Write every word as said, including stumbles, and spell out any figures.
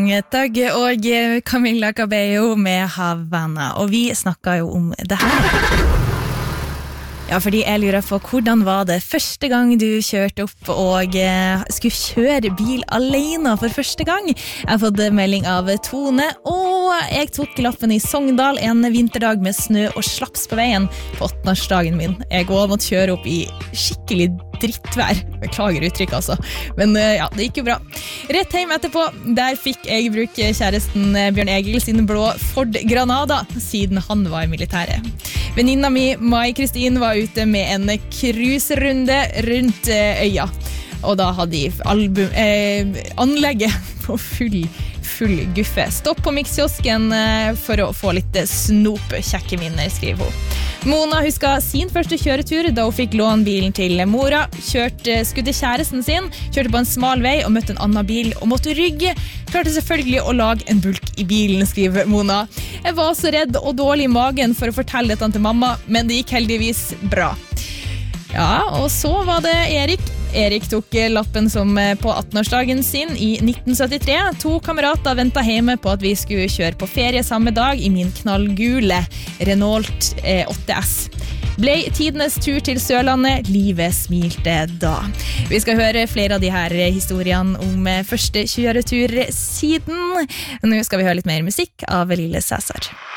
Young Thug og Camila Cabello med Havana, og vi snakket jo om det her. Ja, fordi jeg lurer på hvordan var det første gang du kjørte opp og eh, skulle kjøre bil alene for første gang? Jeg har fått melding av Tone, og jeg tok lappen i Sogndal en vinterdag med snø og slaps på veien på åttenårsdagen min. Jeg også måtte kjøre opp i skikkelig drittvær. Beklager uttrykk altså. Men eh, ja, det gikk jo bra. Rett hjem etterpå, der fikk jeg bruke kjæresten Bjørn Egil sin blå Ford Granada, siden han var i militæret. Venninna mi, Mai-Kristin, var ute med en cruiserunde rundt øya. Og da hadde de album, eh, anlegget på full, full guffe. Stopp på Mixkiosken eh, for å få litt snop, kjekke minner, skriver hun. Mona husker sin første kjøretur da hun fikk låne bilen til mora, kjørte, skudde kjæresten sin, kjørte på en smal vei og møtte en annen bil og måtte rygge. Klarte selvfølgelig å lage en bulk i bilen, skriver Mona. Jeg var så redd og dårlig i magen for å fortelle dette til mamma, men det gikk heldigvis bra. Ja, og så var det Erik. Erik tok lappen som på attenårsdagen sin i nitten syttitre. To kamerater ventet hjemme på at vi skulle kjøre på ferie samme dag i min knallgule Renault åtte S. Ble tidenes tur til Sørlandet, livet smilte da. Vi skal høre flere av de her historiene om første kjøretur siden. Nå skal vi høre litt mer musikk av Lille Cæsar.